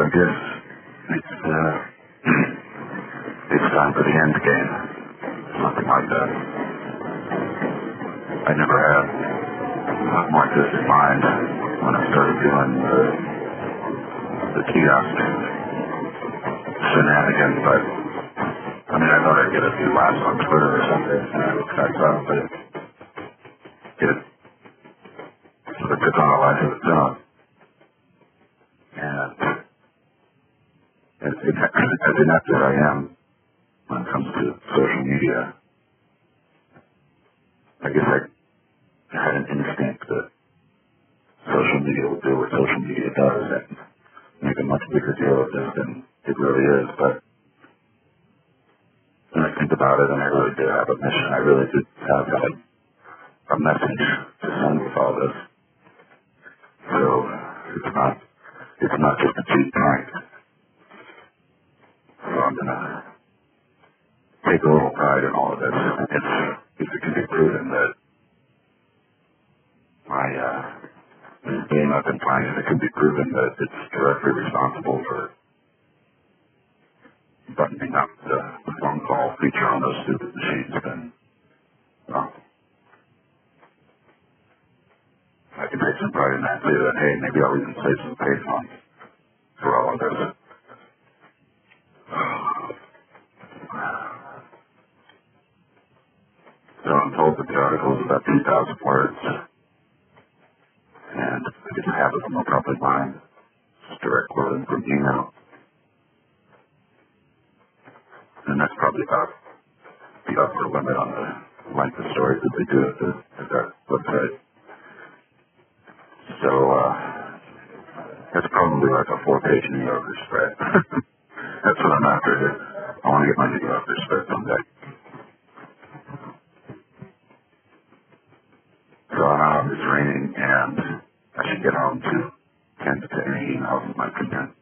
guess it's, it's time for the end game. Something like that. I never had something like this in mind when I started doing the kiosk shenanigans, but I mean, I thought I'd get a few laughs on Twitter or something, and I looked back up, but it sort of took on a life of its own. And as inept as I am when it comes to social media, I guess I had an instinct that social media will do what social media does and make a much bigger deal of this than it really is. But when I think about it, and I really did have a mission, I really did have a message to send with all this. So it's not just a cheap prank. So I'm gonna take a little pride in all of this. If it can be proven that this game I've been playing, if it can be proven that it's directly responsible for buttoning up the phone call feature on those stupid machines, then, well, I can take some pride in that too, and hey, maybe I'll even save some pay funds for all of this. So I'm told that the article is about 2,000 words, and I get half of them are probably mine. Just direct quoting from email. And that's probably about the upper limit on the length of stories that they do at that website. So, that's probably like a 4-page New Yorker spread. That's what I'm after here. I want to get my New Yorker spread someday. So now it's raining, and I should get home to tend to any emails in my content.